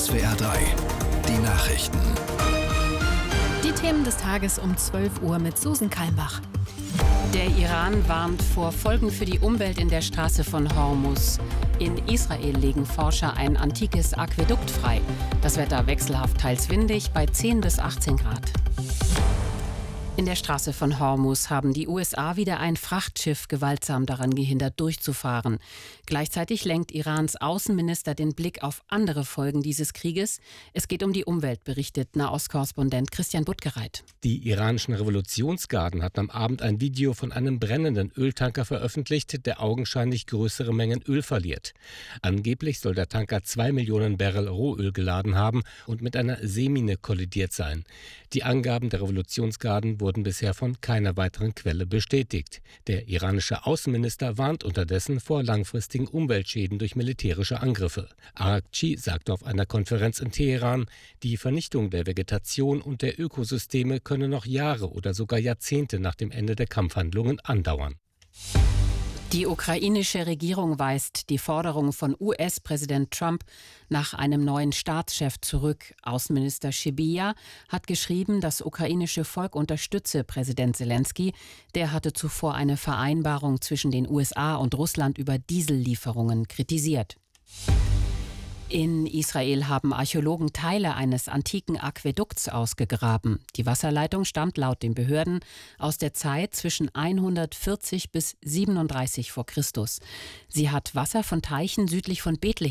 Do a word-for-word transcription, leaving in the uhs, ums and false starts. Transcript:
S W R drei, die Nachrichten. Die Themen des Tages um zwölf Uhr mit Susan Kalmbach. Der Iran warnt vor Folgen für die Umwelt in der Straße von Hormuz. In Israel legen Forscher ein antikes Aquädukt frei. Das Wetter wechselhaft, teils windig, bei zehn bis achtzehn Grad. In der Straße von Hormuz haben die U S A wieder ein Frachtschiff gewaltsam daran gehindert, durchzufahren. Gleichzeitig lenkt Irans Außenminister den Blick auf andere Folgen dieses Krieges. Es geht um die Umwelt, berichtet Nahostkorrespondent Christian Buttgereit. Die iranischen Revolutionsgarden hatten am Abend ein Video von einem brennenden Öltanker veröffentlicht, der augenscheinlich größere Mengen Öl verliert. Angeblich soll der Tanker zwei Millionen Barrel Rohöl geladen haben und mit einer Seemine kollidiert sein. Die Angaben der Revolutionsgarden wurden bisher von keiner weiteren Quelle bestätigt. Der iranische Außenminister warnt unterdessen vor langfristigen Umweltschäden durch militärische Angriffe. Araghchi sagte auf einer Konferenz in Teheran, die Vernichtung der Vegetation und der Ökosysteme könne noch Jahre oder sogar Jahrzehnte nach dem Ende der Kampfhandlungen andauern. Die ukrainische Regierung weist die Forderung von U S-Präsident Trump nach einem neuen Staatschef zurück. Außenminister Sybiha hat geschrieben, das ukrainische Volk unterstütze Präsident Selenskyj. Der hatte zuvor eine Vereinbarung zwischen den U S A und Russland über Diesellieferungen kritisiert. In Israel haben Archäologen Teile eines antiken Aquädukts ausgegraben. Die Wasserleitung stammt laut den Behörden aus der Zeit zwischen hundertvierzig bis siebenunddreißig vor Christus. Sie hat Wasser von Teichen südlich von Bethlehem